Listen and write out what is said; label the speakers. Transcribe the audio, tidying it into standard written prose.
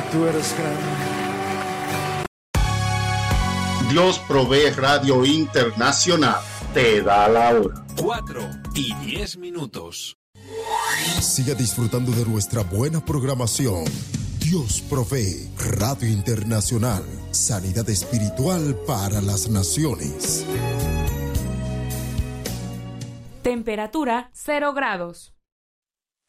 Speaker 1: tú eres grande.
Speaker 2: Dios Provee Radio Internacional te da la hora.
Speaker 3: 4:10.
Speaker 4: Siga disfrutando de nuestra buena programación. Dios Provee Radio Internacional. Sanidad espiritual para las naciones.
Speaker 5: Temperatura 0 grados.